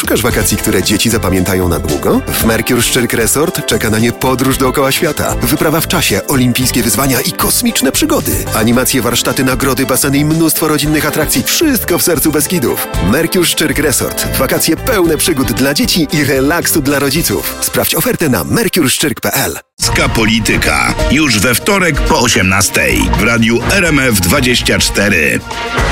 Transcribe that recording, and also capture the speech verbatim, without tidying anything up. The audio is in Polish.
Szukasz wakacji, które dzieci zapamiętają na długo? W Mercure Szczyrk Resort czeka na nie podróż dookoła świata, wyprawa w czasie, olimpijskie wyzwania i kosmiczne przygody. Animacje, warsztaty, nagrody, baseny i mnóstwo rodzinnych atrakcji. Wszystko w sercu Beskidów. Mercure Szczyrk Resort. Wakacje pełne przygód dla dzieci i relaksu dla rodziców. Sprawdź ofertę na mercure szczyrk kropka p l. Ska Polityka. Już we wtorek po osiemnastej w radiu R M F dwadzieścia cztery.